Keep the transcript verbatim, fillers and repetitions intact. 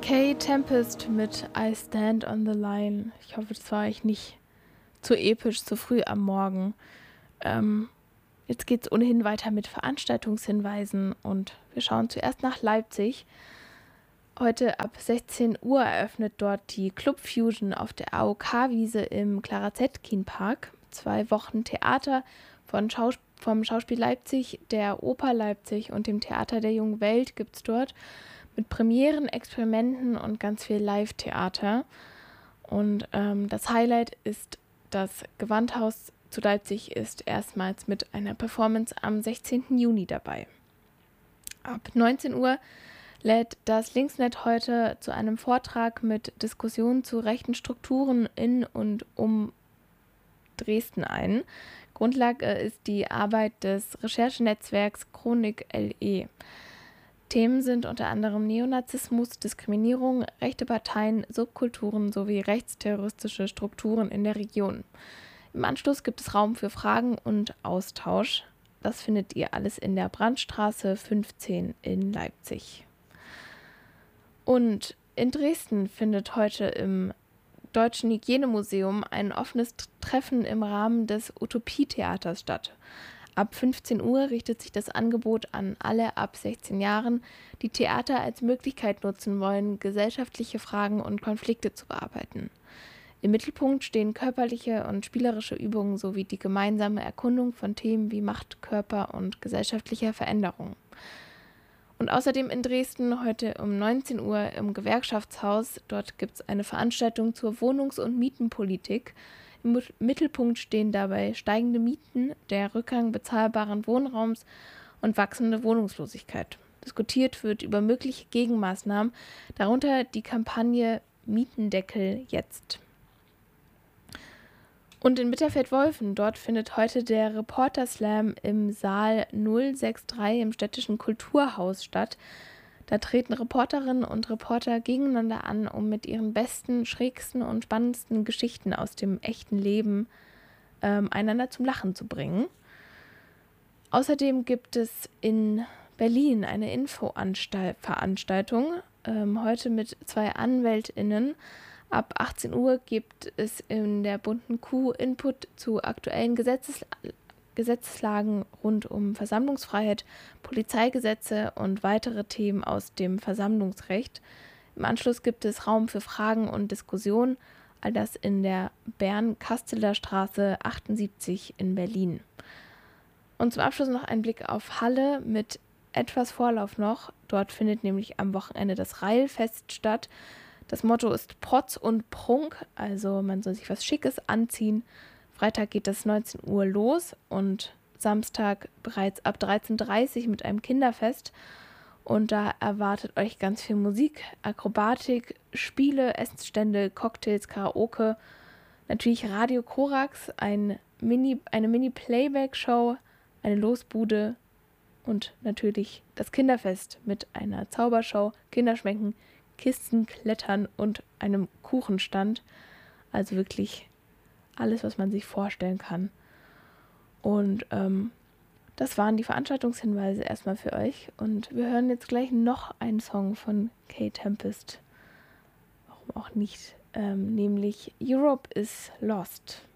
Kay Tempest mit I Stand on the Line. Ich hoffe, das war euch nicht zu episch, zu früh am Morgen. Ähm, jetzt geht es ohnehin weiter mit Veranstaltungshinweisen und wir schauen zuerst nach Leipzig. Heute ab sechzehn Uhr eröffnet dort die Club Fusion auf der A O K-Wiese im Clara Zetkin-Park. Zwei Wochen Theater von Schaus- vom Schauspiel Leipzig, der Oper Leipzig und dem Theater der Jungen Welt gibt es dort. Mit Premieren, Experimenten und ganz viel Live-Theater. Und ähm, das Highlight ist, das Gewandhaus zu Leipzig ist erstmals mit einer Performance am sechzehnten Juni dabei. Ab neunzehn Uhr lädt das Linksnet heute zu einem Vortrag mit Diskussionen zu rechten Strukturen in und um Dresden ein. Grundlage ist die Arbeit des Recherchenetzwerks Chronik L E. Themen sind unter anderem Neonazismus, Diskriminierung, rechte Parteien, Subkulturen sowie rechtsterroristische Strukturen in der Region. Im Anschluss gibt es Raum für Fragen und Austausch. Das findet ihr alles in der Brandstraße fünfzehn in Leipzig. Und in Dresden findet heute im Deutschen Hygienemuseum ein offenes Treffen im Rahmen des Utopie-Theaters statt. Ab fünfzehn Uhr richtet sich das Angebot an alle ab sechzehn Jahren, die Theater als Möglichkeit nutzen wollen, gesellschaftliche Fragen und Konflikte zu bearbeiten. Im Mittelpunkt stehen körperliche und spielerische Übungen sowie die gemeinsame Erkundung von Themen wie Macht, Körper und gesellschaftlicher Veränderung. Und außerdem in Dresden heute um neunzehn Uhr im Gewerkschaftshaus. Dort gibt es eine Veranstaltung zur Wohnungs- und Mietenpolitik. Im Mittelpunkt stehen dabei steigende Mieten, der Rückgang bezahlbaren Wohnraums und wachsende Wohnungslosigkeit. Diskutiert wird über mögliche Gegenmaßnahmen, darunter die Kampagne Mietendeckel jetzt. Und in Bitterfeld-Wolfen, dort findet heute der Reporter-Slam im Saal null sechs drei im Städtischen Kulturhaus statt. Da treten Reporterinnen und Reporter gegeneinander an, um mit ihren besten, schrägsten und spannendsten Geschichten aus dem echten Leben ähm, einander zum Lachen zu bringen. Außerdem gibt es in Berlin eine Infoveranstaltung, ähm, heute mit zwei AnwältInnen. Ab achtzehn Uhr gibt es in der bunten Kuh Input zu aktuellen Gesetzes Gesetzeslagen rund um Versammlungsfreiheit, Polizeigesetze und weitere Themen aus dem Versammlungsrecht. Im Anschluss gibt es Raum für Fragen und Diskussionen, all das in der Bern-Kasteler Straße achtundsiebzig in Berlin. Und zum Abschluss noch ein Blick auf Halle mit etwas Vorlauf noch. Dort findet nämlich am Wochenende das Reilfest statt. Das Motto ist Protz und Prunk, also man soll sich was Schickes anziehen. Freitag geht das neunzehn Uhr los und Samstag bereits ab dreizehn Uhr dreißig mit einem Kinderfest. Und da erwartet euch ganz viel Musik, Akrobatik, Spiele, Essensstände, Cocktails, Karaoke, natürlich Radio Korax, ein Mini, eine Mini-Playback-Show, eine Losbude und natürlich das Kinderfest mit einer Zaubershow, Kinderschmecken, Kisten, Klettern und einem Kuchenstand. Also wirklich alles, was man sich vorstellen kann. Und ähm, das waren die Veranstaltungshinweise erstmal für euch. Und wir hören jetzt gleich noch einen Song von Kay Tempest. Warum auch nicht? Ähm, nämlich Europe is Lost.